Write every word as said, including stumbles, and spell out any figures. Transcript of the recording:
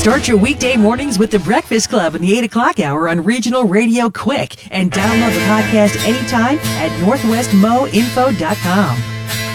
Start your weekday mornings with the Breakfast Club in the eight o'clock hour on Regional Radio Quick. And download the podcast anytime at northwest mo info dot com.